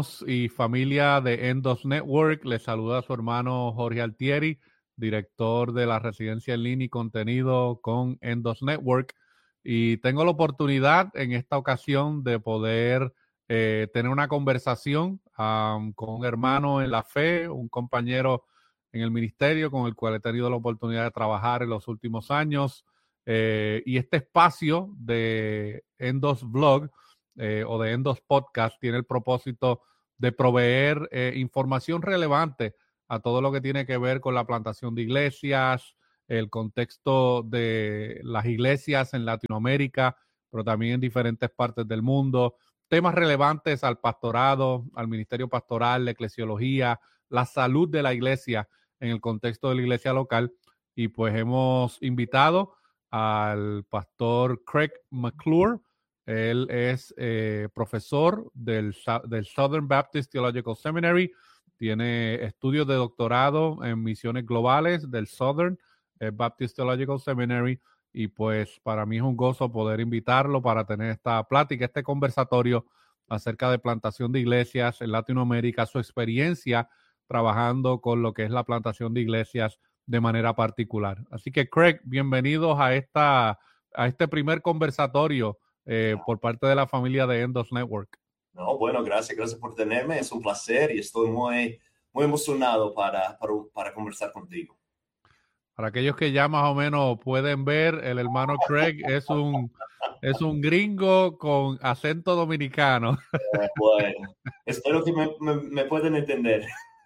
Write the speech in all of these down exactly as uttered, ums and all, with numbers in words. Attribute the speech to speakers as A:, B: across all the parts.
A: Y familia de Endos Network, les saluda a su hermano Jorge Altieri, director de la residencia en línea y contenido con Endos Network. Y tengo la oportunidad en esta ocasión de poder eh, tener una conversación um, con un hermano en la fe, un compañero en el ministerio con el cual he tenido la oportunidad de trabajar en los últimos años. Eh, y este espacio de Endos Blog eh, o de Endos Podcast tiene el propósito de proveer eh, información relevante a todo lo que tiene que ver con la plantación de iglesias, el contexto de las iglesias en Latinoamérica, pero también en diferentes partes del mundo, temas relevantes al pastorado, al ministerio pastoral, la eclesiología, la salud de la iglesia en el contexto de la iglesia local. Y pues hemos invitado al pastor Craig McClure. Él es eh, profesor del, del Southern Baptist Theological Seminary, tiene estudios de doctorado en misiones globales del Southern eh, Baptist Theological Seminary, y pues para mí es un gozo poder invitarlo para tener esta plática, este conversatorio acerca de plantación de iglesias en Latinoamérica, su experiencia trabajando con lo que es la plantación de iglesias de manera particular. Así que Craig, bienvenidos a, esta, a este primer conversatorio Eh, por parte de la familia de Endos Network.
B: No, bueno, gracias, gracias por tenerme. Es un placer y estoy muy, muy emocionado para, para, para conversar contigo.
A: Para aquellos que ya más o menos pueden ver, el hermano Craig es un, es un gringo con acento dominicano.
B: Eh, bueno, espero que me, me, me puedan entender.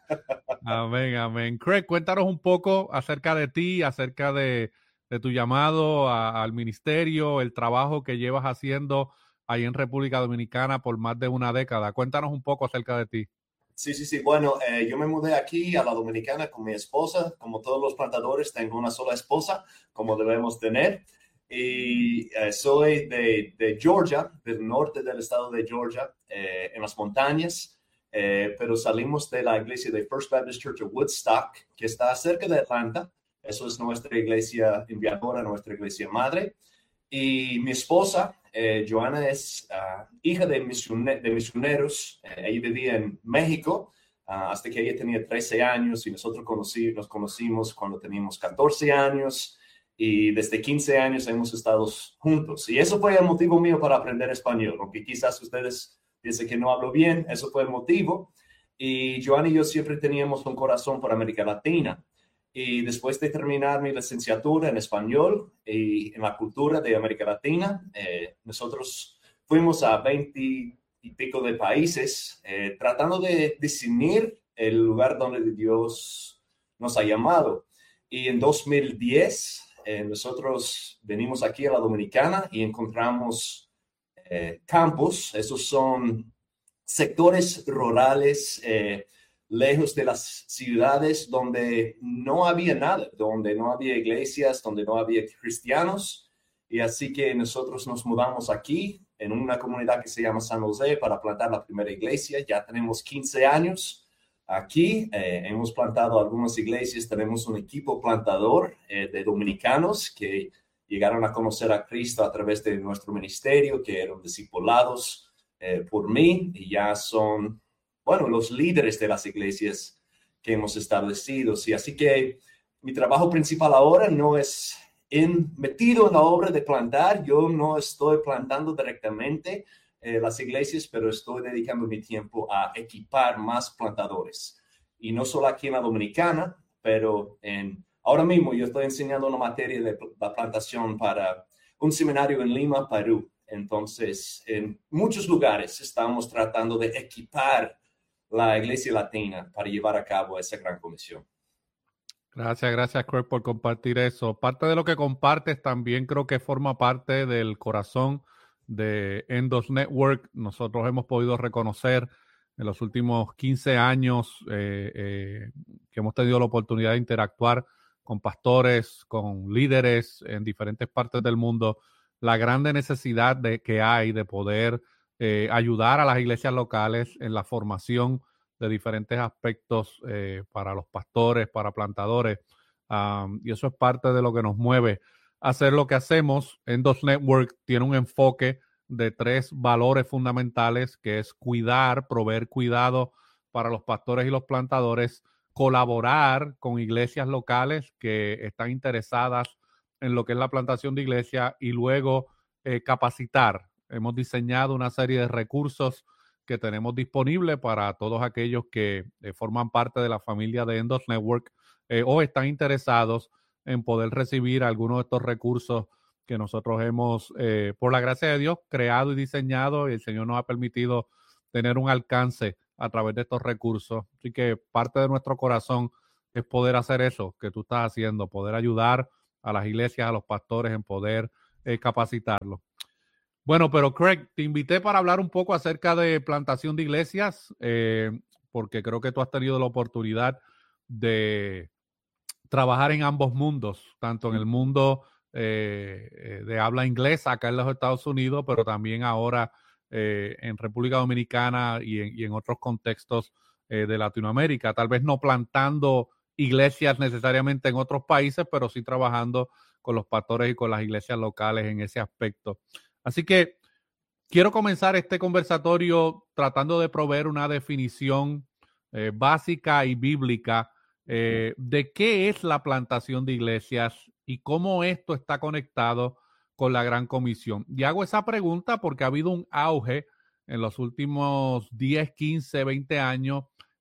A: Amén, amén. Craig, cuéntanos un poco acerca de ti, acerca de, de tu llamado a, al ministerio, el trabajo que llevas haciendo ahí en República Dominicana por más de una década. Cuéntanos un poco acerca de ti.
B: Sí, sí, sí. Bueno, eh, yo me mudé aquí a la Dominicana con mi esposa. Como todos los plantadores, tengo una sola esposa, como debemos tener. Y eh, soy de, de Georgia, del norte del estado de Georgia, eh, en las montañas. Eh, pero salimos de la iglesia de First Baptist Church of Woodstock, que está cerca de Atlanta. Eso es nuestra iglesia enviadora, nuestra iglesia madre. Y mi esposa, eh, Joana, es uh, hija de, misione de misioneros. Eh, ella vivía en México uh, hasta que ella tenía trece años y nosotros conocí, nos conocimos cuando teníamos catorce años y desde quince años hemos estado juntos. Y eso fue el motivo mío para aprender español, aunque quizás ustedes piensen que no hablo bien, eso fue el motivo. Y Joana y yo siempre teníamos un corazón por América Latina. Y después de terminar mi licenciatura en español y en la cultura de América Latina, eh, nosotros fuimos a veinte y pico de países eh, tratando de definir el lugar donde Dios nos ha llamado. Y en dos mil diez eh, nosotros venimos aquí a la Dominicana y encontramos eh, campos. Esos son sectores rurales, eh, lejos de las ciudades, donde no había nada, donde no había iglesias, donde no había cristianos. Y así que nosotros nos mudamos aquí en una comunidad que se llama San José para plantar la primera iglesia. Ya tenemos quince años aquí, eh, hemos plantado algunas iglesias, tenemos un equipo plantador eh, de dominicanos que llegaron a conocer a Cristo a través de nuestro ministerio, que eran discipulados eh, por mí y ya son bueno, los líderes de las iglesias que hemos establecido. Y así que mi trabajo principal ahora no es en, metido en la obra de plantar. Yo no estoy plantando directamente eh, las iglesias, pero estoy dedicando mi tiempo a equipar más plantadores. Y no solo aquí en la Dominicana, pero en, ahora mismo yo estoy enseñando una materia de la plantación para un seminario en Lima, Perú. Entonces, en muchos lugares estamos tratando de equipar la iglesia latina para llevar a cabo esa gran comisión.
A: Gracias, gracias, Craig, por compartir eso. Parte de lo que compartes también creo que forma parte del corazón de Endos Network. Nosotros hemos podido reconocer en los últimos quince años eh, eh, que hemos tenido la oportunidad de interactuar con pastores, con líderes en diferentes partes del mundo, la grande necesidad de, que hay de poder eh, ayudar a las iglesias locales en la formación de diferentes aspectos eh, para los pastores, para plantadores, um, y eso es parte de lo que nos mueve a hacer lo que hacemos. Endos Network tiene un enfoque de tres valores fundamentales, que es cuidar, proveer cuidado para los pastores y los plantadores, colaborar con iglesias locales que están interesadas en lo que es la plantación de iglesia, y luego eh, capacitar. Hemos diseñado una serie de recursos que tenemos disponibles para todos aquellos que eh, forman parte de la familia de Endos Network eh, o están interesados en poder recibir algunos de estos recursos que nosotros hemos, eh, por la gracia de Dios, creado y diseñado, y el Señor nos ha permitido tener un alcance a través de estos recursos. Así que parte de nuestro corazón es poder hacer eso que tú estás haciendo, poder ayudar a las iglesias, a los pastores en poder eh, capacitarlos. Bueno, pero Craig, te invité para hablar un poco acerca de plantación de iglesias, eh, porque creo que tú has tenido la oportunidad de trabajar en ambos mundos, tanto en el mundo eh, de habla inglesa acá en los Estados Unidos, pero también ahora eh, en República Dominicana y en, y en otros contextos eh, de Latinoamérica. Tal vez no plantando iglesias necesariamente en otros países, pero sí trabajando con los pastores y con las iglesias locales en ese aspecto. Así que quiero comenzar este conversatorio tratando de proveer una definición eh, básica y bíblica eh, de qué es la plantación de iglesias y cómo esto está conectado con la Gran Comisión. Y hago esa pregunta porque ha habido un auge en los últimos diez, quince, veinte años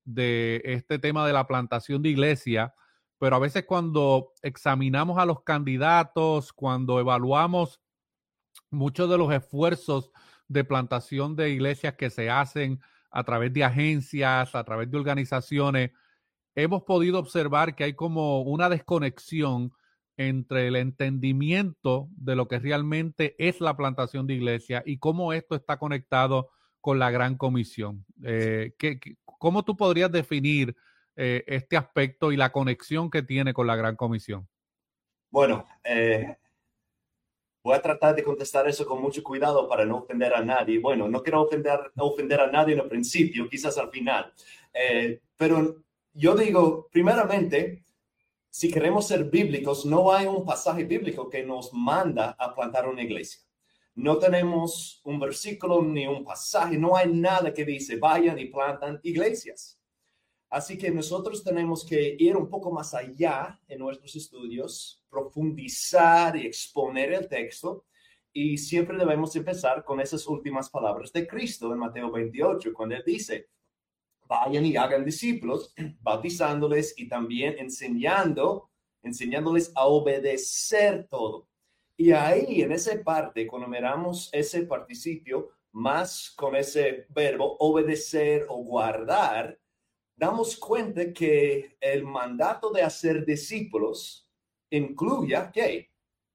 A: de este tema de la plantación de iglesia, pero a veces cuando examinamos a los candidatos, cuando evaluamos muchos de los esfuerzos de plantación de iglesias que se hacen a través de agencias, a través de organizaciones, hemos podido observar que hay como una desconexión entre el entendimiento de lo que realmente es la plantación de iglesia y cómo esto está conectado con la Gran Comisión. Eh, ¿qué, qué, ¿Cómo tú podrías definir eh, este aspecto y la conexión que tiene con la Gran Comisión?
B: Bueno, eh, voy a tratar de contestar eso con mucho cuidado para no ofender a nadie. Bueno, no quiero ofender, ofender a nadie en el principio, quizás al final. Eh, pero yo digo, primeramente, si queremos ser bíblicos, no hay un pasaje bíblico que nos manda a plantar una iglesia. No tenemos un versículo ni un pasaje, no hay nada que dice vayan y plantan iglesias. Así que nosotros tenemos que ir un poco más allá en nuestros estudios, profundizar y exponer el texto, y siempre debemos empezar con esas últimas palabras de Cristo en Mateo veintiocho, cuando él dice, vayan y hagan discípulos, bautizándoles y también enseñando, enseñándoles a obedecer todo. Y ahí, en esa parte, cuando miramos ese participio, más con ese verbo, obedecer o guardar, damos cuenta que el mandato de hacer discípulos incluye, ¿qué?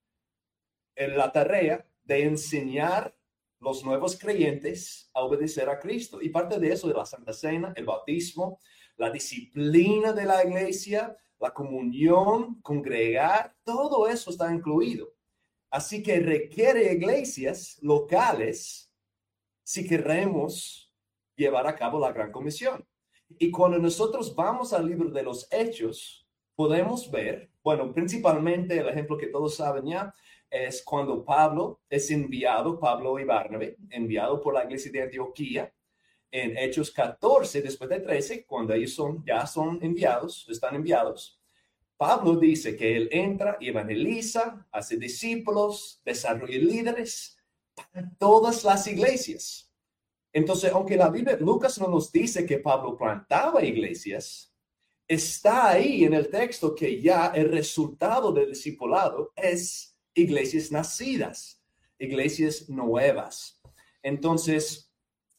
B: La tarea de enseñar los nuevos creyentes a obedecer a Cristo. Y parte de eso de la Santa Cena, el bautismo, la disciplina de la iglesia, la comunión, congregar, todo eso está incluido. Así que requiere iglesias locales si queremos llevar a cabo la Gran Comisión. Y cuando nosotros vamos al libro de los Hechos, podemos ver, bueno, principalmente el ejemplo que todos saben ya, es cuando Pablo es enviado, Pablo y Bernabé, enviado por la iglesia de Antioquía, en Hechos catorce, después de trece, cuando ellos son, ya son enviados, están enviados, Pablo dice que él entra y evangeliza, hace discípulos, desarrolla líderes para todas las iglesias. Entonces, aunque la Biblia, Lucas no nos dice que Pablo plantaba iglesias, está ahí en el texto que ya el resultado del discipulado es iglesias nacidas, iglesias nuevas. Entonces,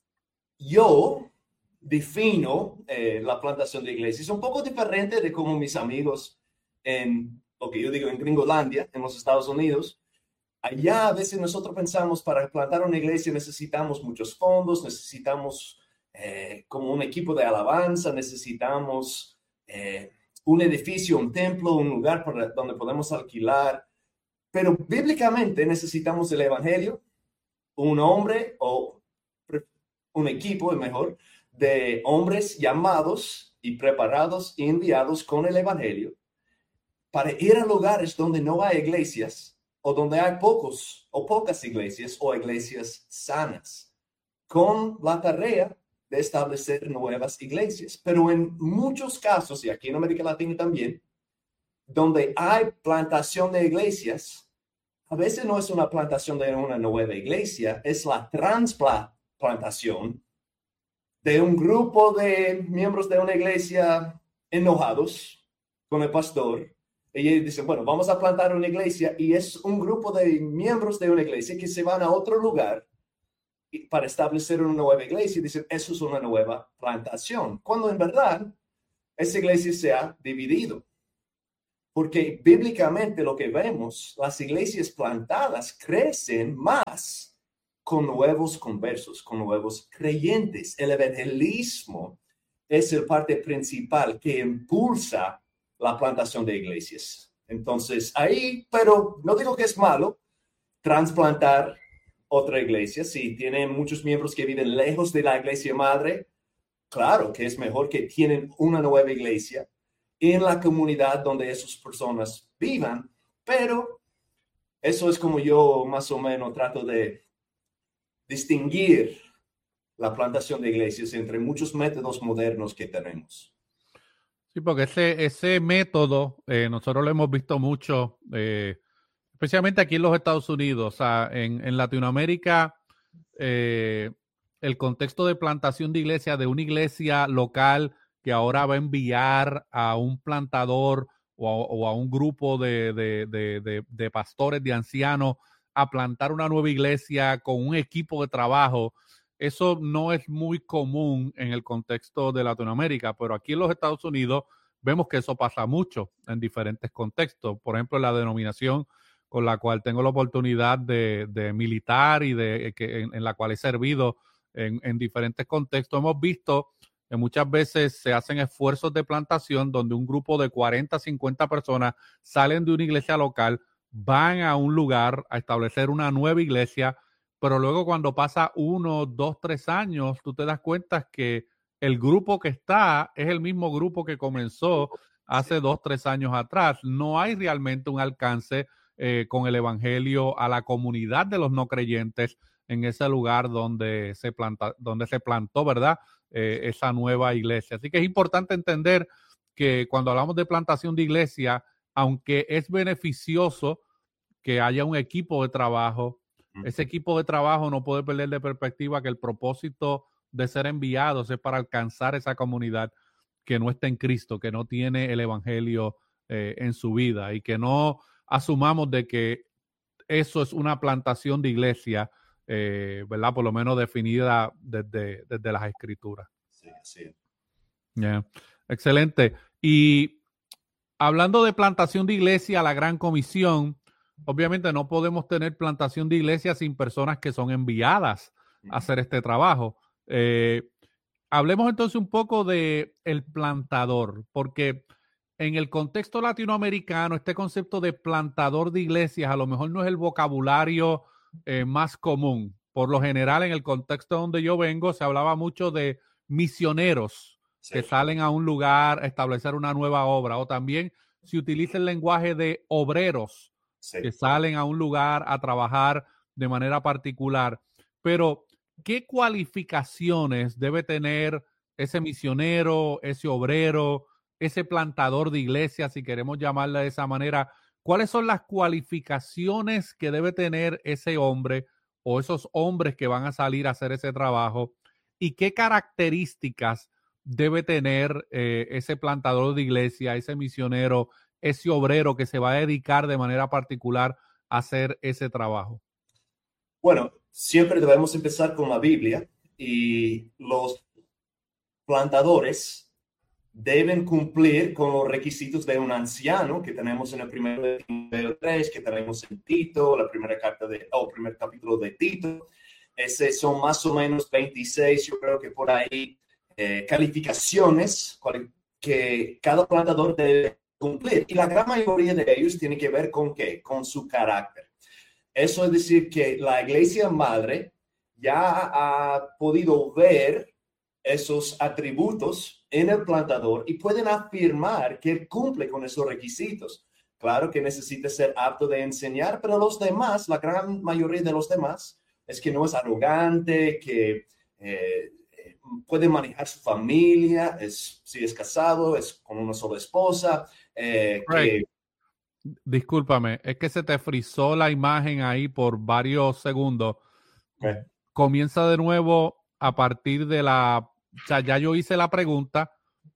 B: yo defino eh, la plantación de iglesias un poco diferente de como mis amigos en lo que yo digo en Gringolandia, en los Estados Unidos. Allá a veces nosotros pensamos para plantar una iglesia necesitamos muchos fondos, necesitamos eh, como un equipo de alabanza, necesitamos eh, un edificio, un templo, un lugar para, donde podemos alquilar. Pero bíblicamente necesitamos el evangelio, un hombre o un equipo, mejor, de hombres llamados y preparados y enviados con el evangelio para ir a lugares donde no hay iglesias o donde hay pocos o pocas iglesias o iglesias sanas, con la tarea de establecer nuevas iglesias. Pero en muchos casos, y aquí en América Latina también, donde hay plantación de iglesias, a veces no es una plantación de una nueva iglesia, es la transplantación de un grupo de miembros de una iglesia enojados con el pastor. Y ellos dicen, bueno, vamos a plantar una iglesia, y es un grupo de miembros de una iglesia que se van a otro lugar para establecer una nueva iglesia y dicen, eso es una nueva plantación, cuando en verdad esa iglesia se ha dividido. Porque bíblicamente lo que vemos, las iglesias plantadas crecen más con nuevos conversos, con nuevos creyentes. El evangelismo es el parte principal que impulsa la plantación de iglesias. Entonces, ahí, pero no digo que es malo transplantar otra iglesia. Si tienen muchos miembros que viven lejos de la iglesia madre, claro que es mejor que tienen una nueva iglesia en la comunidad donde esas personas vivan, pero eso es como yo más o menos trato de distinguir la plantación de iglesias entre muchos métodos modernos que tenemos.
A: Sí, porque ese, ese método eh, nosotros lo hemos visto mucho, eh, especialmente aquí en los Estados Unidos. O sea, en, en Latinoamérica, eh, el contexto de plantación de iglesia, de una iglesia local que ahora va a enviar a un plantador o a, o a un grupo de, de, de, de, de pastores, de ancianos, a plantar una nueva iglesia con un equipo de trabajo. Eso no es muy común en el contexto de Latinoamérica, pero aquí en los Estados Unidos vemos que eso pasa mucho en diferentes contextos. Por ejemplo, la denominación con la cual tengo la oportunidad de, de militar y de que en, en la cual he servido en, en diferentes contextos, hemos visto que muchas veces se hacen esfuerzos de plantación donde un grupo de cuarenta, cincuenta personas salen de una iglesia local, van a un lugar a establecer una nueva iglesia, pero luego cuando pasa uno, dos, tres años, tú te das cuenta que el grupo que está es el mismo grupo que comenzó hace sí. dos, tres años atrás. No hay realmente un alcance eh, con el evangelio a la comunidad de los no creyentes en ese lugar donde se planta, donde se plantó, ¿verdad? Eh, esa nueva iglesia. Así que es importante entender que cuando hablamos de plantación de iglesia, aunque es beneficioso que haya un equipo de trabajo, ese equipo de trabajo no puede perder de perspectiva que el propósito de ser enviados es para alcanzar esa comunidad que no está en Cristo, que no tiene el evangelio eh, en su vida, y que no asumamos de que eso es una plantación de iglesia, eh, ¿verdad? Por lo menos definida desde, desde las escrituras.
B: Sí, sí.
A: Yeah. Excelente. Y hablando de plantación de iglesia, la Gran Comisión, obviamente no podemos tener plantación de iglesia sin personas que son enviadas a hacer este trabajo. Eh, hablemos entonces un poco de el plantador, porque en el contexto latinoamericano, este concepto de plantador de iglesias a lo mejor no es el vocabulario eh, más común. Por lo general, en el contexto donde yo vengo, se hablaba mucho de misioneros sí. que salen a un lugar a establecer una nueva obra, o también se utiliza el lenguaje de obreros sí. que salen a un lugar a trabajar de manera particular. Pero, ¿qué cualificaciones debe tener ese misionero, ese obrero, ese plantador de iglesia, si queremos llamarla de esa manera? ¿Cuáles son las cualificaciones que debe tener ese hombre o esos hombres que van a salir a hacer ese trabajo? ¿Y qué características debe tener eh, ese plantador de iglesia, ese misionero, ese obrero que se va a dedicar de manera particular a hacer ese trabajo?
B: Bueno, siempre debemos empezar con la Biblia, y los plantadores deben cumplir con los requisitos de un anciano que tenemos en el primero de Timoteo tres, que tenemos en Tito, la primera carta de, o oh, primer capítulo de Tito. Ese son más o menos veintiséis, yo creo que por ahí, eh, calificaciones que cada plantador debe cumplir. Y la gran mayoría de ellos tiene que ver con qué, con su carácter. Eso es decir, que la iglesia madre ya ha podido ver esos atributos en el plantador y pueden afirmar que él cumple con esos requisitos. Claro que necesita ser apto de enseñar, pero los demás, la gran mayoría de los demás, es que no es arrogante, que eh, puede manejar su familia, es, si es casado, es con una sola esposa. Eh,
A: Craig,
B: que,
A: discúlpame, es que se te frizó la imagen ahí por varios segundos.
B: eh,
A: Comienza de nuevo a partir de la... O sea, ya yo hice la pregunta.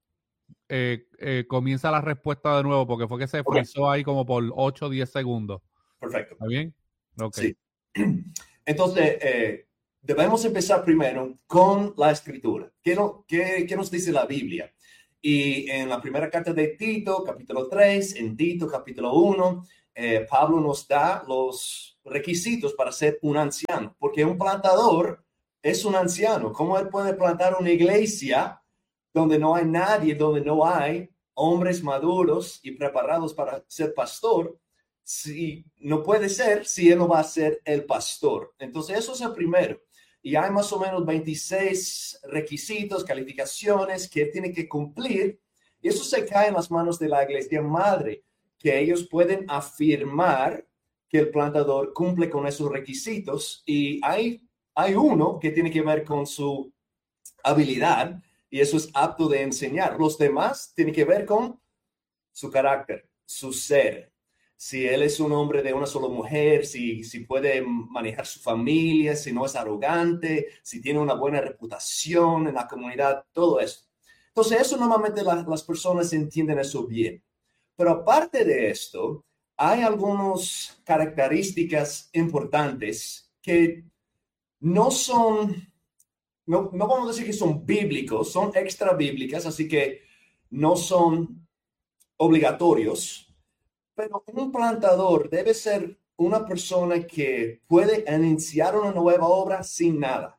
A: Eh, eh, comienza la respuesta de nuevo porque fue que se
B: okay,
A: frizó ahí como por ocho o diez segundos.
B: perfecto.
A: ¿Está bien? Ok.
B: Sí. Entonces, eh, debemos empezar primero con la escritura. ¿Qué, no, qué, ¿Qué nos dice la Biblia? Y en la primera carta de Tito, capítulo tres, en Tito, capítulo uno, eh, Pablo nos da los requisitos para ser un anciano, porque un plantador es un anciano. ¿Cómo él puede plantar una iglesia donde no hay nadie, donde no hay hombres maduros y preparados para ser pastor? Si no puede ser, si él no va a ser el pastor. Entonces, eso es el primero. Y hay más o menos veintiséis requisitos, calificaciones que él tiene que cumplir. Y eso se cae en las manos de la iglesia madre, que ellos pueden afirmar que el plantador cumple con esos requisitos. Y hay, hay uno que tiene que ver con su habilidad, y eso es apto de enseñar. Los demás tienen que ver con su carácter, su ser. Si él es un hombre de una sola mujer, si, si puede manejar su familia, si no es arrogante, si tiene una buena reputación en la comunidad, todo eso. Entonces, eso normalmente la, las personas entienden eso bien. Pero aparte de esto, hay algunas características importantes que no son, no, no vamos a decir que son bíblicos, son extra bíblicas, así que no son obligatorios. Pero un plantador debe ser una persona que puede iniciar una nueva obra sin nada.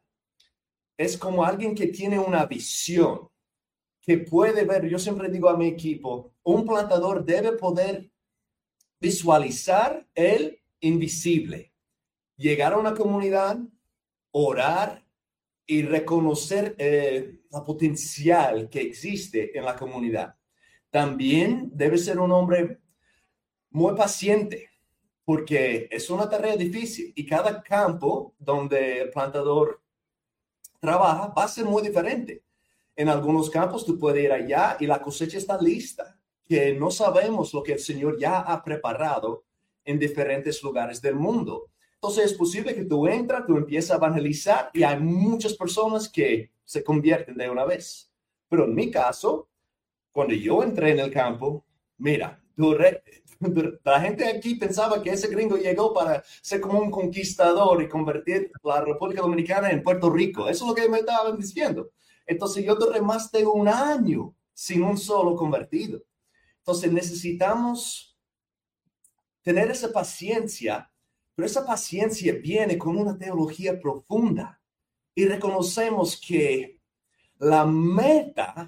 B: Es como alguien que tiene una visión, que puede ver. Yo siempre digo a mi equipo, un plantador debe poder visualizar el invisible, llegar a una comunidad, orar y reconocer eh, la potencial que existe en la comunidad. También debe ser un hombre muy paciente, porque es una tarea difícil y cada campo donde el plantador trabaja va a ser muy diferente. En algunos campos tú puedes ir allá y la cosecha está lista, que no sabemos lo que el Señor ya ha preparado en diferentes lugares del mundo. Entonces es posible que tú entras, tú empiezas a evangelizar y hay muchas personas que se convierten de una vez. Pero en mi caso, cuando yo entré en el campo, mira, duré, la gente aquí pensaba que ese gringo llegó para ser como un conquistador y convertir la República Dominicana en Puerto Rico. Eso es lo que me estaban diciendo. Entonces yo duré más de un año sin un solo convertido. Entonces necesitamos tener esa paciencia, pero esa paciencia viene con una teología profunda y reconocemos que la meta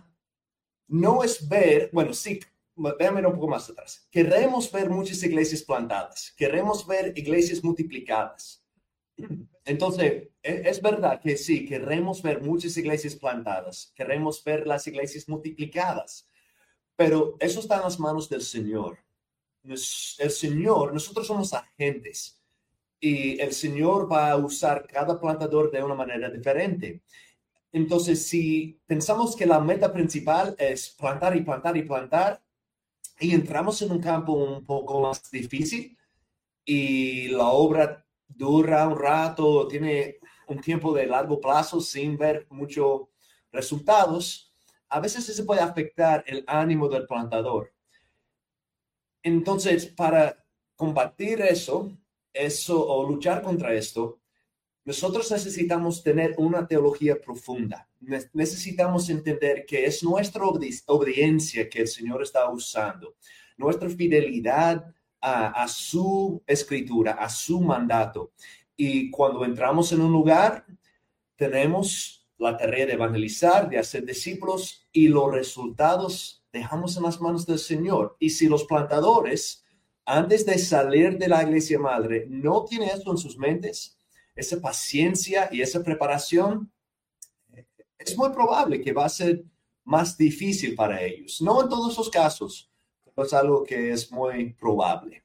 B: no es ver, bueno, sí, déjame ir un poco más atrás. Queremos ver muchas iglesias plantadas, queremos ver iglesias multiplicadas. Entonces, es verdad que sí, queremos ver muchas iglesias plantadas, queremos ver las iglesias multiplicadas, pero eso está en las manos del Señor. El Señor, nosotros somos agentes y el Señor va a usar cada plantador de una manera diferente. Entonces, si pensamos que la meta principal es plantar y plantar y plantar, y entramos en un campo un poco más difícil y la obra dura un rato, tiene un tiempo de largo plazo sin ver muchos resultados, a veces se puede afectar el ánimo del plantador. Entonces, para combatir eso, eso o luchar contra esto, nosotros necesitamos tener una teología profunda. Necesitamos entender que es nuestra obediencia que el Señor está usando, nuestra fidelidad a, a su escritura, a su mandato. Y cuando entramos en un lugar, tenemos la tarea de evangelizar, de hacer discípulos, y los resultados dejamos en las manos del Señor. Y si los plantadores, antes de salir de la iglesia madre, no tienen esto en sus mentes, esa paciencia y esa preparación, es muy probable que va a ser más difícil para ellos. No en todos los casos, es algo que es muy probable.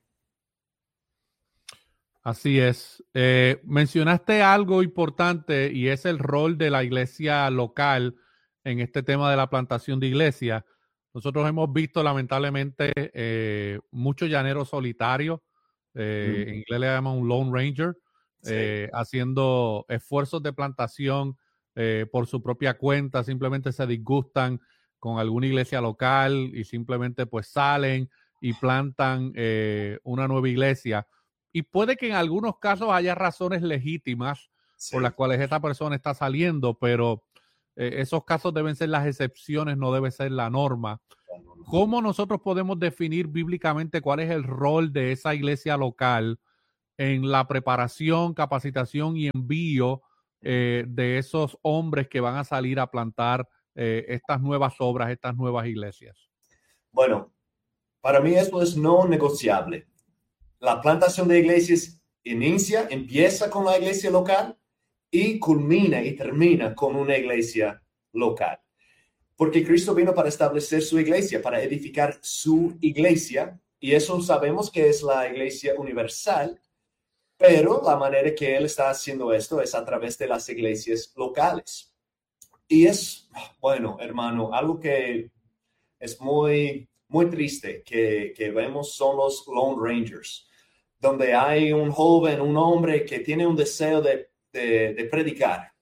A: Así es. Eh, mencionaste algo importante y es el rol de la iglesia local en este tema de la plantación de iglesia. Nosotros hemos visto lamentablemente eh, muchos llaneros solitarios, eh, mm. en inglés le llaman un Lone Ranger, sí. eh, haciendo esfuerzos de plantación eh, por su propia cuenta, simplemente se disgustan con alguna iglesia local y simplemente pues salen y plantan eh, una nueva iglesia. Y puede que en algunos casos haya razones legítimas sí. por las cuales esa persona está saliendo, pero eh, esos casos deben ser las excepciones, no debe ser la norma. ¿Cómo nosotros podemos definir bíblicamente cuál es el rol de esa iglesia local en la preparación, capacitación y envío eh, de esos hombres que van a salir a plantar eh, estas nuevas obras, estas nuevas iglesias?
B: Bueno, para mí esto es no negociable. La plantación de iglesias inicia, empieza con la iglesia local y culmina y termina con una iglesia local. Porque Cristo vino para establecer su iglesia, para edificar su iglesia, y eso sabemos que es la iglesia universal, pero la manera que Él está haciendo esto es a través de las iglesias locales. Y es, bueno, hermano, algo que es muy, muy triste que, que vemos son los Lone Rangers, donde hay un joven, un hombre que tiene un deseo de, de, de predicar.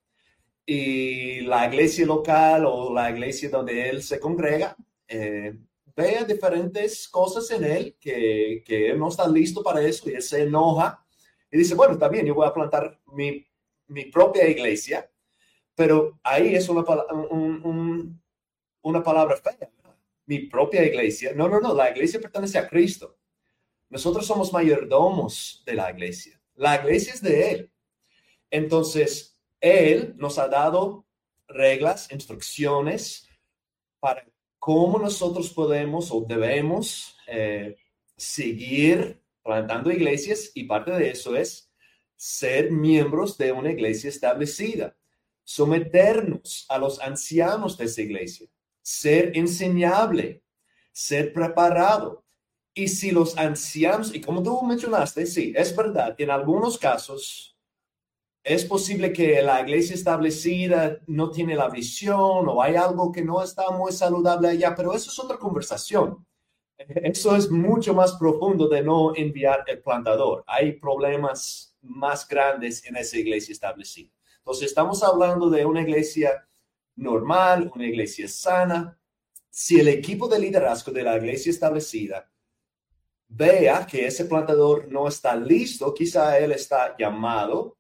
B: Y la iglesia local o la iglesia donde él se congrega eh, ve diferentes cosas en él que, que él no está listo para eso y él se enoja y dice, bueno, está bien, yo voy a plantar mi, mi propia iglesia, pero ahí es una, un, un, una palabra fea. Mi propia iglesia. No, no, no, la iglesia pertenece a Cristo. Nosotros somos mayordomos de la iglesia. La iglesia es de Él. Entonces, Él nos ha dado reglas, instrucciones para cómo nosotros podemos o debemos eh, seguir plantando iglesias, y parte de eso es ser miembros de una iglesia establecida, someternos a los ancianos de esa iglesia, ser enseñable, ser preparado. Y si los ancianos, y como tú mencionaste, sí, es verdad, en algunos casos es posible que la iglesia establecida no tiene la visión o hay algo que no está muy saludable allá, pero eso es otra conversación. Eso es mucho más profundo de no enviar el plantador. Hay problemas más grandes en esa iglesia establecida. Entonces, estamos hablando de una iglesia normal, una iglesia sana. Si el equipo de liderazgo de la iglesia establecida vea que ese plantador no está listo, quizá él está llamado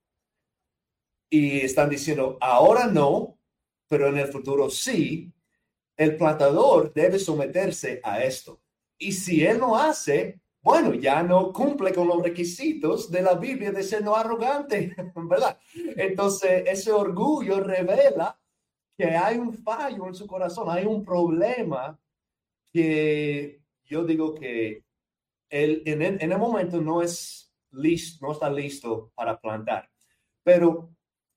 B: y están diciendo, ahora no, pero en el futuro sí, el plantador debe someterse a esto. Y si él no hace, bueno, ya no cumple con los requisitos de la Biblia de ser no arrogante, ¿verdad? Entonces, ese orgullo revela que hay un fallo en su corazón, hay un problema que yo digo que él en el, en el momento no es listo, no está listo para plantar. Pero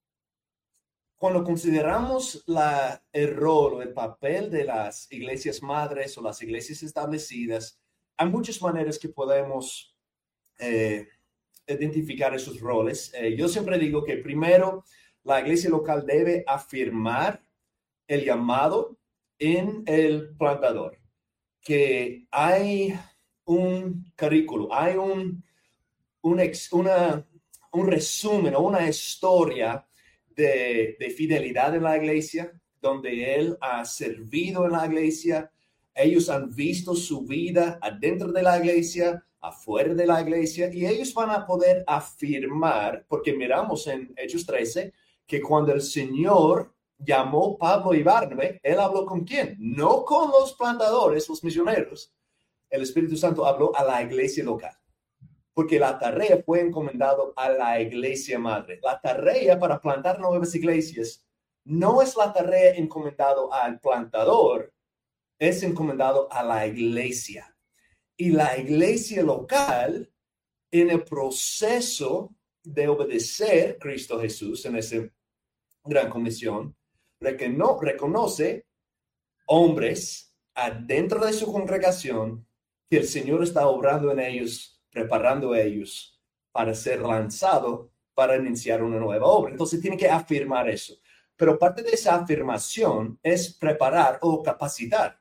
B: cuando consideramos la, el rol o el papel de las iglesias madres o las iglesias establecidas, hay muchas maneras que podemos eh, identificar esos roles. Eh, yo siempre digo que primero la iglesia local debe afirmar el llamado en el plantador, que hay un currículo, hay un, un, ex, una, un resumen o una historia de, de fidelidad en la iglesia, donde él ha servido en la iglesia, ellos han visto su vida adentro de la iglesia, afuera de la iglesia, y ellos van a poder afirmar, porque miramos en Hechos trece, que cuando el Señor llamó Pablo y Bernabé, él habló ¿con quién? No con los plantadores, los misioneros. El Espíritu Santo habló a la iglesia local, porque la tarea fue encomendada a la iglesia madre. La tarea para plantar nuevas iglesias no es la tarea encomendada al plantador, es encomendado a la iglesia. Y la iglesia local, en el proceso de obedecer a Cristo Jesús en esa gran comisión, reconoce hombres adentro de su congregación que el Señor está obrando en ellos, preparando a ellos para ser lanzado, para iniciar una nueva obra. Entonces tiene que afirmar eso. Pero parte de esa afirmación es preparar o capacitar.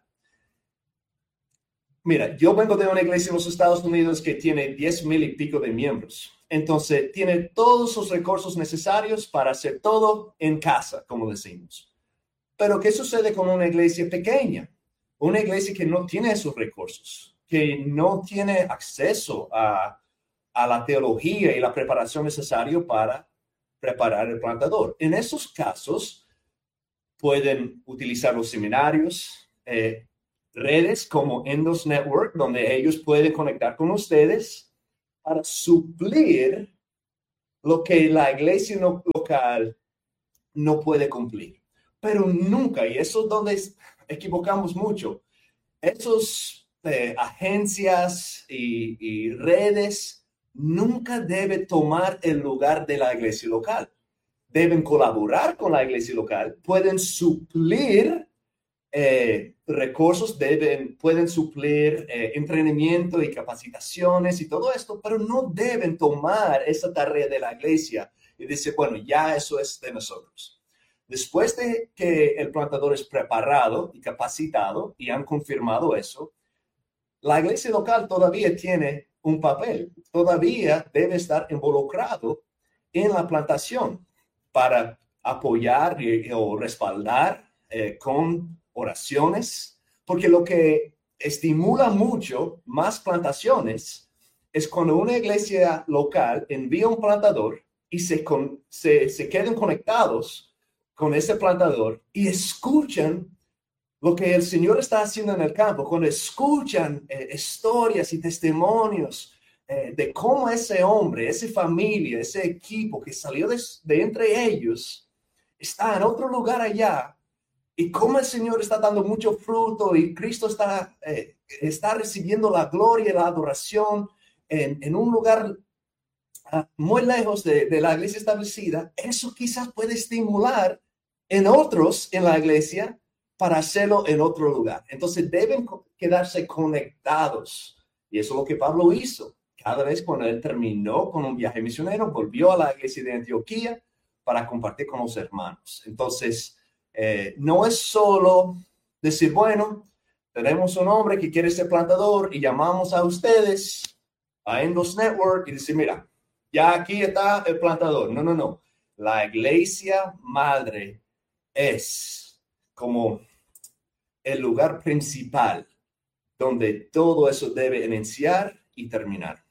B: Mira, yo vengo de una iglesia en los Estados Unidos que tiene diez mil y pico de miembros. Entonces, tiene todos los recursos necesarios para hacer todo en casa, como decimos. Pero, ¿qué sucede con una iglesia pequeña? Una iglesia que no tiene esos recursos, que no tiene acceso a, a la teología y la preparación necesaria para preparar el plantador. En esos casos, pueden utilizar los seminarios, eh, redes como Endos Network, donde ellos pueden conectar con ustedes para suplir lo que la iglesia no, local no puede cumplir. Pero nunca, y eso es donde equivocamos mucho, esos eh, agencias y, y redes nunca deben tomar el lugar de la iglesia local. Deben colaborar con la iglesia local, pueden suplir Eh, recursos, deben, pueden suplir eh, entrenamiento y capacitaciones y todo esto, pero no deben tomar esa tarea de la iglesia y decir, bueno, ya eso es de nosotros. Después de que el plantador es preparado y capacitado y han confirmado eso, la iglesia local todavía tiene un papel, todavía debe estar involucrado en la plantación para apoyar y, o respaldar eh, con oraciones, porque lo que estimula mucho más plantaciones es cuando una iglesia local envía un plantador y se, con, se, se queden conectados con ese plantador y escuchan lo que el Señor está haciendo en el campo, cuando escuchan eh, historias y testimonios eh, de cómo ese hombre, esa familia, ese equipo que salió de, de entre ellos, está en otro lugar allá, y cómo el Señor está dando mucho fruto y Cristo está, eh, está recibiendo la gloria y la adoración en, en un lugar uh, muy lejos de, de la iglesia establecida, eso quizás puede estimular en otros en la iglesia para hacerlo en otro lugar. Entonces deben quedarse conectados. Y eso es lo que Pablo hizo. Cada vez cuando él terminó con un viaje misionero, volvió a la iglesia de Antioquía para compartir con los hermanos. Entonces, Eh, no es solo decir, bueno, tenemos un hombre que quiere ser plantador y llamamos a ustedes a Endos Network y decir, mira, ya aquí está el plantador. No, no, no. La iglesia madre es como el lugar principal donde todo eso debe iniciar y terminar.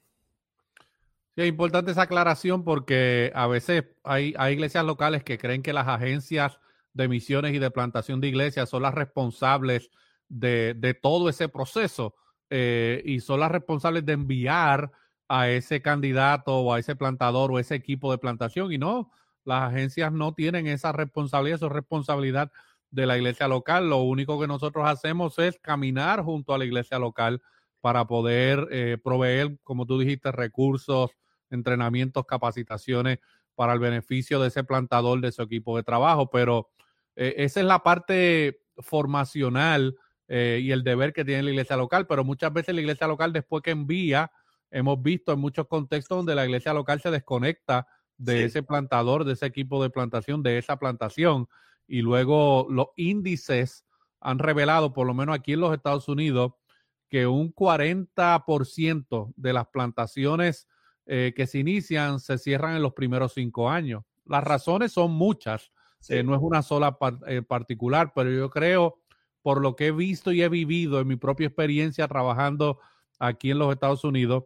A: Sí, es importante esa aclaración porque a veces hay, hay iglesias locales que creen que las agencias de misiones y de plantación de iglesias son las responsables de, de todo ese proceso eh, y son las responsables de enviar a ese candidato o a ese plantador o ese equipo de plantación, y no, las agencias no tienen esa responsabilidad, esa responsabilidad de la iglesia local. Lo único que nosotros hacemos es caminar junto a la iglesia local para poder eh, proveer, como tú dijiste, recursos, entrenamientos, capacitaciones para el beneficio de ese plantador, de su equipo de trabajo, pero Eh, esa es la parte formacional eh, y el deber que tiene la iglesia local, pero muchas veces la iglesia local, después que envía, hemos visto en muchos contextos donde la iglesia local se desconecta de sí. ese plantador, de ese equipo de plantación, de esa plantación, y luego los índices han revelado, por lo menos aquí en los Estados Unidos, que un cuarenta por ciento de las plantaciones eh, que se inician se cierran en los primeros cinco años. Las razones son muchas. Sí. Eh, no es una sola par, eh, particular, pero yo creo, por lo que he visto y he vivido en mi propia experiencia trabajando aquí en los Estados Unidos,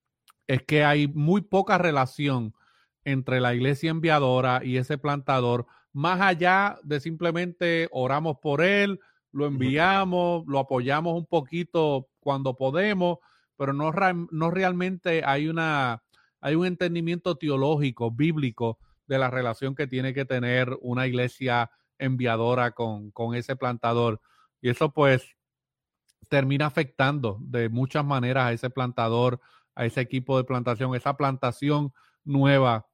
A: es que hay muy poca relación entre la iglesia enviadora y ese plantador, más allá de simplemente oramos por él, lo enviamos, lo apoyamos un poquito cuando podemos, pero no, no realmente hay, una, hay un entendimiento teológico, bíblico, de la relación que tiene que tener una iglesia enviadora con, con ese plantador. Y eso pues termina afectando de muchas maneras a ese plantador, a ese equipo de plantación, esa plantación nueva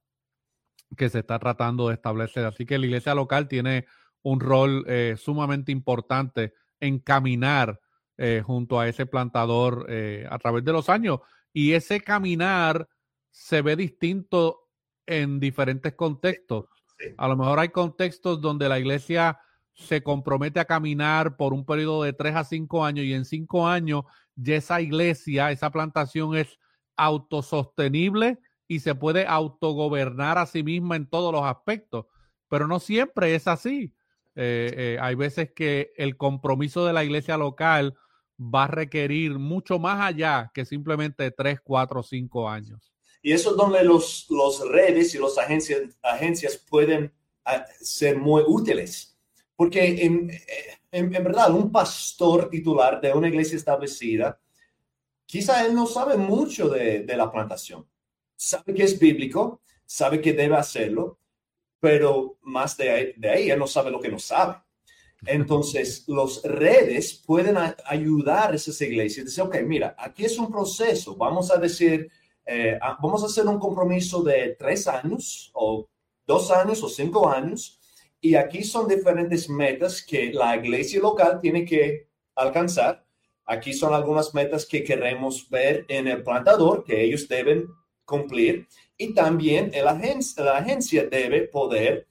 A: que se está tratando de establecer. Así que la iglesia local tiene un rol eh, sumamente importante en caminar eh, junto a ese plantador eh, a través de los años. Y ese caminar se ve distinto en diferentes contextos.
B: Sí.
A: A lo mejor hay contextos donde la iglesia se compromete a caminar por un periodo de tres a cinco años y en cinco años ya esa iglesia, esa plantación es autosostenible y se puede autogobernar a sí misma en todos los aspectos. Pero no siempre es así. Eh, eh, hay veces que el compromiso de la iglesia local va a requerir mucho más allá que simplemente tres, cuatro, cinco años.
B: Y eso es donde los, los redes y las agencias, agencias pueden uh, ser muy útiles. Porque en, en, en verdad, un pastor titular de una iglesia establecida, quizá él no sabe mucho de, de la plantación. Sabe que es bíblico, sabe que debe hacerlo, pero más de ahí, de ahí él no sabe lo que no sabe. Entonces, los redes pueden a, ayudar a esas iglesias. Decir, ok, mira, aquí es un proceso. Vamos a decir, eh, vamos a hacer un compromiso de tres años o dos años o cinco años. Y aquí son diferentes metas que la iglesia local tiene que alcanzar. Aquí son algunas metas que queremos ver en el plantador, que ellos deben cumplir. Y también el agencia, la agencia debe poder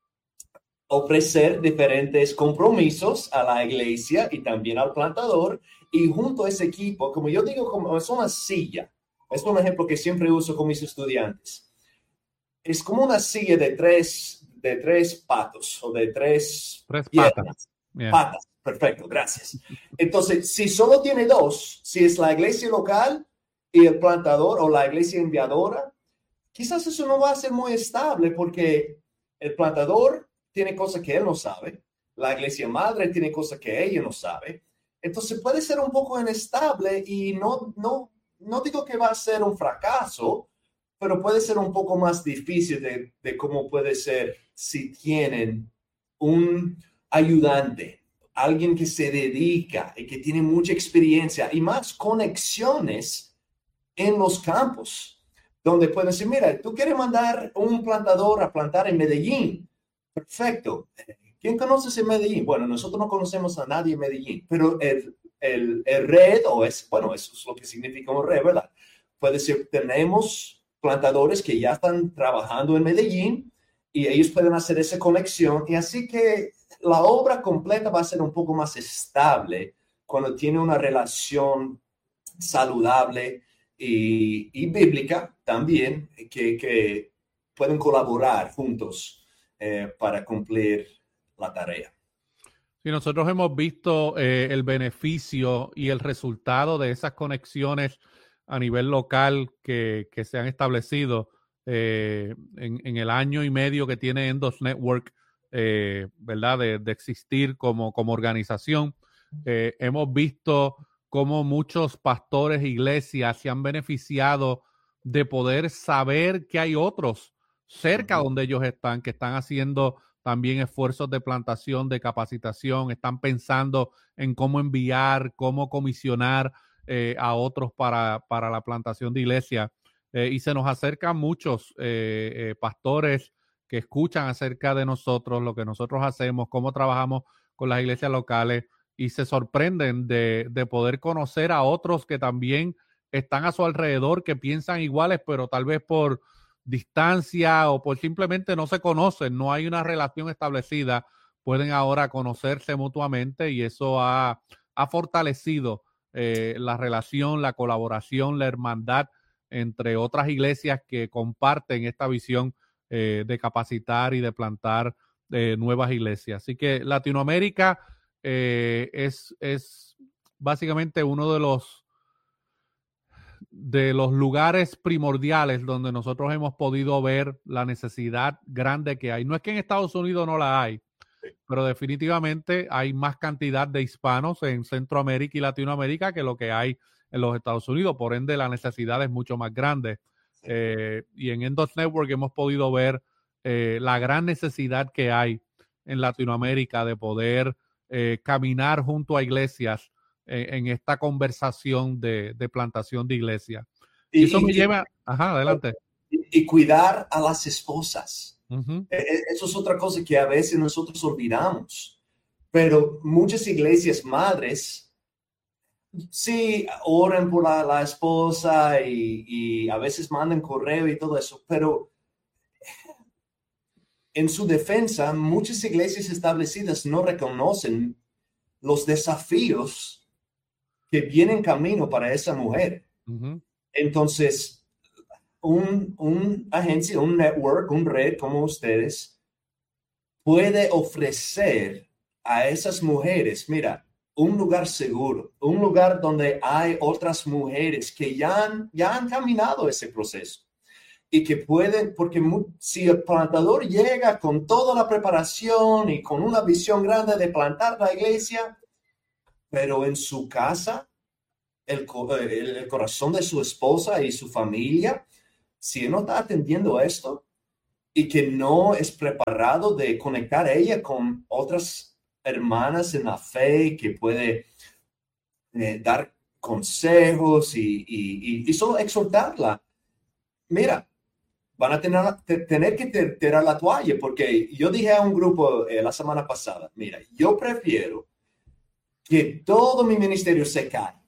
B: ofrecer diferentes compromisos a la iglesia y también al plantador. Y junto a ese equipo, como yo digo, como es una silla. Es un ejemplo que siempre uso con mis estudiantes. Es como una silla de tres... de tres patos o de tres,
A: tres
B: piernas.
A: patas. Yeah.
B: Patas, perfecto, gracias. Entonces, si solo tiene dos, si es la iglesia local y el plantador o la iglesia enviadora, quizás eso no va a ser muy estable porque el plantador tiene cosas que él no sabe, la iglesia madre tiene cosas que ella no sabe. Entonces puede ser un poco inestable y no, no, no digo que va a ser un fracaso, pero puede ser un poco más difícil de, de cómo puede ser si tienen un ayudante, alguien que se dedica y que tiene mucha experiencia y más conexiones en los campos, donde pueden decir, mira, tú quieres mandar un plantador a plantar en Medellín. Perfecto. ¿Quién conoces en Medellín? Bueno, nosotros no conocemos a nadie en Medellín, pero el, el, el red, o es, bueno, eso es lo que significa un red, ¿verdad? Puede ser, tenemos plantadores que ya están trabajando en Medellín y ellos pueden hacer esa conexión y así que la obra completa va a ser un poco más estable cuando tiene una relación saludable y, y bíblica también que, que pueden colaborar juntos eh, para cumplir la tarea.
A: Sí, nosotros hemos visto eh, el beneficio y el resultado de esas conexiones a nivel local que, que se han establecido eh, en, en el año y medio que tiene Endos Network, eh, ¿verdad? De, de existir como, como organización. Eh, hemos visto cómo muchos pastores e iglesias se han beneficiado de poder saber que hay otros cerca donde ellos están, que están haciendo también esfuerzos de plantación, de capacitación, están pensando en cómo enviar, cómo comisionar Eh, a otros para, para la plantación de iglesia. Eh, y se nos acercan muchos eh, eh, pastores que escuchan acerca de nosotros, lo que nosotros hacemos, cómo trabajamos con las iglesias locales y se sorprenden de, de poder conocer a otros que también están a su alrededor, que piensan iguales, pero tal vez por distancia o por simplemente no se conocen, no hay una relación establecida, pueden ahora conocerse mutuamente y eso ha, ha fortalecido Eh, la relación, la colaboración, la hermandad entre otras iglesias que comparten esta visión eh, de capacitar y de plantar eh, nuevas iglesias. Así que Latinoamérica eh, es, es básicamente uno de los de los lugares primordiales donde nosotros hemos podido ver la necesidad grande que hay. No es que en Estados Unidos no la hay, pero definitivamente hay más cantidad de hispanos en Centroamérica y Latinoamérica que lo que hay en los Estados Unidos. Por ende, la necesidad es mucho más grande. Sí. Eh, y en Endos Network hemos podido ver eh, la gran necesidad que hay en Latinoamérica de poder eh, caminar junto a iglesias eh, en esta conversación de, de plantación de iglesias. Y, y eso y, me y, lleva... Ajá, adelante.
B: Y, y cuidar a las esposas. Uh-huh. Eso es otra cosa que a veces nosotros olvidamos, pero muchas iglesias madres sí, oren por la, la esposa y, y a veces mandan correo y todo eso, pero en su defensa, muchas iglesias establecidas no reconocen los desafíos que vienen camino para esa mujer.
A: Uh-huh.
B: Entonces, un, un agencia, un network, un red como ustedes, puede ofrecer a esas mujeres, mira, un lugar seguro, un lugar donde hay otras mujeres que ya han, ya han caminado ese proceso y que pueden, porque si el plantador llega con toda la preparación y con una visión grande de plantar la iglesia, pero en su casa, el, el, el corazón de su esposa y su familia, si él no está atendiendo a esto y que no es preparado de conectar a ella con otras hermanas en la fe, que puede eh, dar consejos y, y, y, y solo exhortarla. Mira, van a tener, tener que tirar la toalla, porque yo dije a un grupo eh, la semana pasada, mira, yo prefiero que todo mi ministerio se caiga,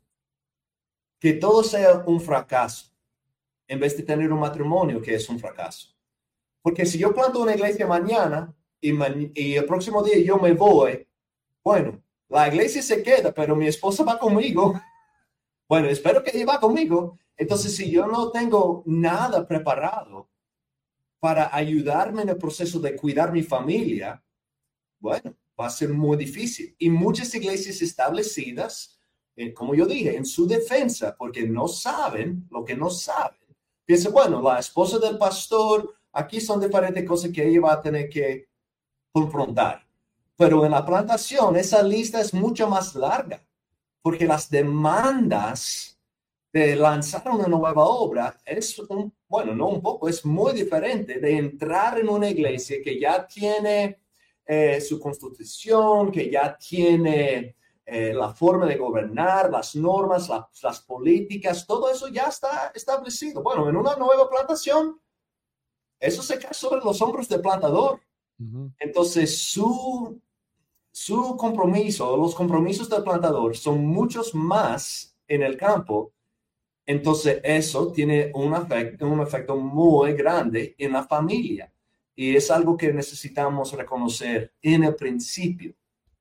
B: que todo sea un fracaso, en vez de tener un matrimonio que es un fracaso. Porque si yo planto una iglesia mañana y, man, y el próximo día yo me voy, bueno, la iglesia se queda, pero mi esposa va conmigo. Bueno, espero que ella va conmigo. Entonces, si yo no tengo nada preparado para ayudarme en el proceso de cuidar mi familia, bueno, va a ser muy difícil. Y muchas iglesias establecidas, eh, como yo dije, en su defensa, porque no saben lo que no saben, piensan, bueno, la esposa del pastor, aquí son diferentes cosas que ella va a tener que confrontar. Pero en la plantación, esa lista es mucho más larga, porque las demandas de lanzar una nueva obra es, un, bueno, no un poco, es muy diferente de entrar en una iglesia que ya tiene eh, su constitución, que ya tiene eh, la forma de gobernar, las normas, la, las políticas, todo eso ya está establecido. Bueno, en una nueva plantación, eso se cae sobre los hombros del plantador. Uh-huh. Entonces, su, su compromiso, los compromisos del plantador son muchos más en el campo. Entonces, eso tiene un efecto, un efecto muy grande en la familia. Y es algo que necesitamos reconocer en el principio.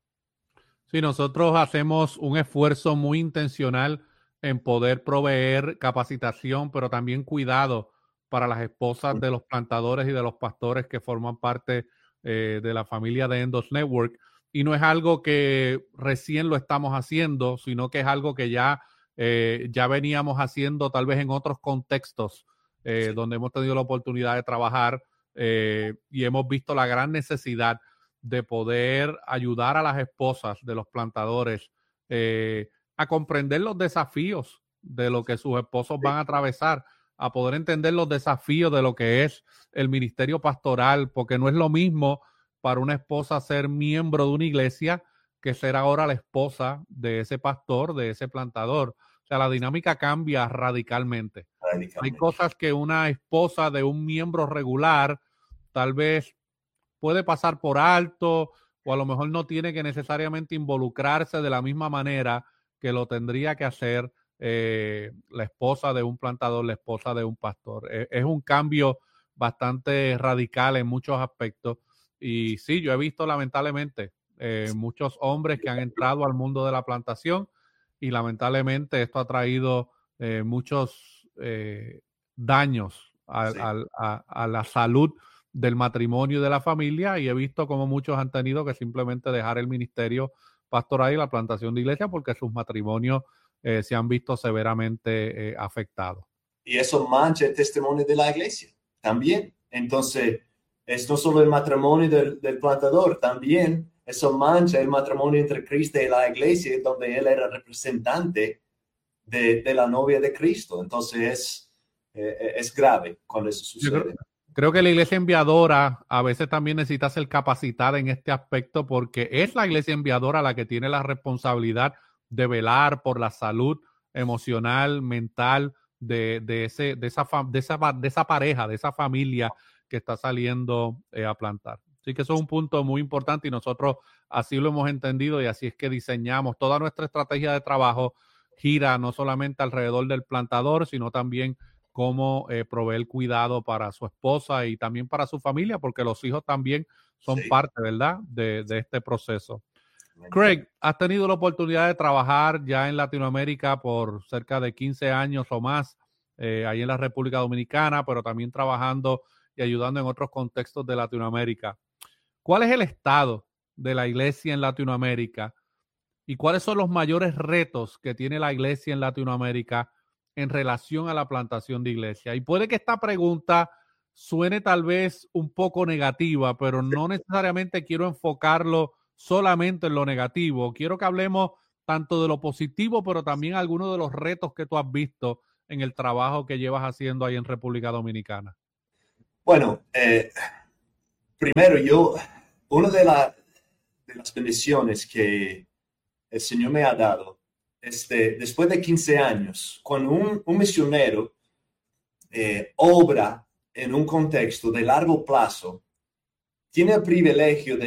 A: Sí, nosotros hacemos un esfuerzo muy intencional en poder proveer capacitación, pero también cuidado para las esposas de los plantadores y de los pastores que forman parte eh, de la familia de Endos Network. Y no es algo que recién lo estamos haciendo, sino que es algo que ya, eh, ya veníamos haciendo tal vez en otros contextos eh, sí. donde hemos tenido la oportunidad de trabajar eh, y hemos visto la gran necesidad de poder ayudar a las esposas de los plantadores eh, a comprender los desafíos de lo que sus esposos van a atravesar, a poder entender los desafíos de lo que es el ministerio pastoral, porque no es lo mismo para una esposa ser miembro de una iglesia que ser ahora la esposa de ese pastor, de ese plantador. O sea, la dinámica cambia radicalmente. radicalmente. Hay cosas que una esposa de un miembro regular tal vez puede pasar por alto o a lo mejor no tiene que necesariamente involucrarse de la misma manera que lo tendría que hacer eh, la esposa de un plantador, la esposa de un pastor. Es, es un cambio bastante radical en muchos aspectos y sí, yo he visto lamentablemente eh, muchos hombres que han entrado al mundo de la plantación y lamentablemente esto ha traído eh, muchos eh, daños a, sí. a, a, a la salud del matrimonio y de la familia, y he visto como muchos han tenido que simplemente dejar el ministerio pastoral y la plantación de iglesia porque sus matrimonios eh, se han visto severamente eh, afectados.
B: Y eso mancha el testimonio de la iglesia también. Entonces, es no solo el matrimonio del, del plantador, también eso mancha el matrimonio entre Cristo y la iglesia, donde él era representante de, de la novia de Cristo. Entonces, es, eh, es grave cuando eso sucede.
A: Creo que la iglesia enviadora a veces también necesita ser capacitada en este aspecto porque es la iglesia enviadora la que tiene la responsabilidad de velar por la salud emocional, mental de, de, ese, de, esa, de, esa, de esa pareja, de esa familia que está saliendo eh, a plantar. Así que eso es un punto muy importante y nosotros así lo hemos entendido y así es que diseñamos toda nuestra estrategia de trabajo gira no solamente alrededor del plantador, sino también cómo eh, proveer cuidado para su esposa y también para su familia, porque los hijos también son
B: Sí.
A: parte, ¿verdad?, de, de este proceso. Craig, has tenido la oportunidad de trabajar ya en Latinoamérica por cerca de quince años o más, eh, ahí en la República Dominicana, pero también trabajando y ayudando en otros contextos de Latinoamérica. ¿Cuál es el estado de la iglesia en Latinoamérica y cuáles son los mayores retos que tiene la iglesia en Latinoamérica en relación a la plantación de iglesia? Y puede que esta pregunta suene tal vez un poco negativa, pero no necesariamente quiero enfocarlo solamente en lo negativo. Quiero que hablemos tanto de lo positivo, pero también algunos de los retos que tú has visto en el trabajo que llevas haciendo ahí en República Dominicana.
B: Bueno, eh, primero yo, una de, la, de las bendiciones que el Señor me ha dado, este, después de quince años, cuando un, un misionero eh, obra en un contexto de largo plazo, tiene el privilegio de